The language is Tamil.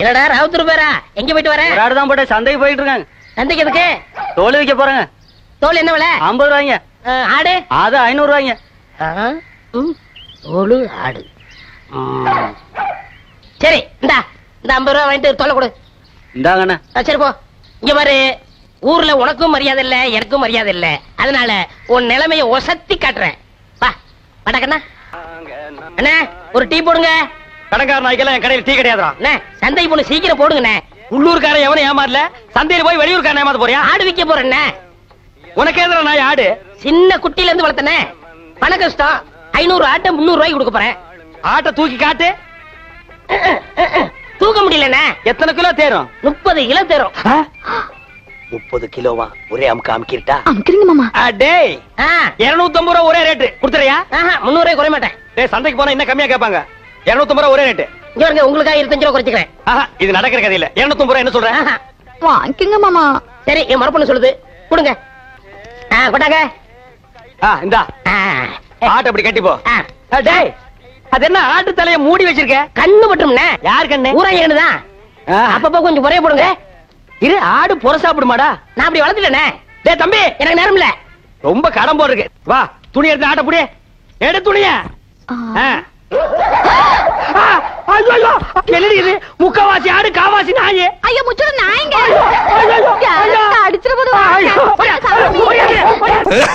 என்னடா ராவுத்தூர் பேரா? எங்க போயிட்டு வர? ஒரு ஆடு தான் போட்டு சந்தைக்கு போயிட்டு இருக்காங்க. சந்தைக்கு எதுக்கு? தோல் வைக்க போறாங்க. தோல் என்ன விலை? 50 ரூபாய்ங்க. ஆடு? அது 500 ரூபாய்ங்க. தோல் ஆடு. சரி இந்த 50 ரூபா வாங்கிட்டு தோலை கொடு. இந்தாங்கண்ணா. சரி போ. இங்க பாரு, ஊர்ல உனக்கும் மரியாதை இல்ல, எனக்கும் மரியாதை இல்ல. அதனால உன் நிலைமைய ஒசத்தி காட்டுறேன். வா வடக்கண்ணா. அண்ணா ஒரு டீ போடுங்க. கடங்கார நாய்க்கெல்லாம் என் கடையில் டீ கிடையாதுடா. அண்ணா சந்தைக்கு போன சீக்கிரம் போடுங்கண்ணே. உள்ளூர்காரன் எவனும் ஏமாறல, சந்தையில போய் வெளியூர்காரன் ஏமாத்த போறியா? ஆடு விற்க போறேண்ணே. உனக்கு எதிர நாய் ஆடு? சின்ன குட்டில இருந்து வளர்த்தனே. பண கஷ்டம். 500 ஆட்டை 300 ரூபாய்க்கு கொடுக்க போறேன். ஆட்டை தூக்கி காட்டு. தூக்க முடியலண்ணே. எத்தனை கிலோ தேரும்? 30 கிலோ தேரும். 30 கிலோவா? ஒரே அமுக்க அமுக்கிட்டா? அமுக்குறீங்க மாமா. டேய் 250 ரூபா ஒரே ரேட்டு கொடுத்துறியா? 300 ரூபாய் குறைய மாட்டேன். டேய் சந்தைக்கு போனா இன்னும் கம்மியா கேட்பாங்க. 250 ரூபா ஒரே ரேட்டு. இங்க வருங்க, உங்களுக்காக 25 ரூபா குறைச்சிக்கிறேன். இது நடக்கிற கதை இல்ல. 250 ரூபா என்ன சொல்றேன்? வாங்கிக்கங்க மாமா. சரி என் மரப்பொண்ணு சொல்லுது, கொடுங்க. கொட்டாங்க. இந்தா ஆட்டை அப்படி கட்டி போ. டேய் அது என்ன ஆட்டு தலைய மூடி வச்சிருக்க? கண்ணு பட்டும்ண்ணே. யார் கண்ணு? ஊராங்க கண்ணுதான். அப்பப்ப கொஞ்சம் குறைய போடுங்க. இரு, ஆடு புற சாப்பிடுமாடா? நான் அப்படி வளர்த்துட்டேனே. டேய் தம்பி, எனக்கு நேரம் இல்ல. ரொம்ப கடன் போடு இருக்கு. வா துணி எடுத்து ஆட்ட புடி. எடு துணிய. இது முக்கவாசி ஆடு, காவாசி நாயே. ஐயோ முச்சுட நாயங்க. ஐயோ, ஐயோ, அடிச்சிட போது.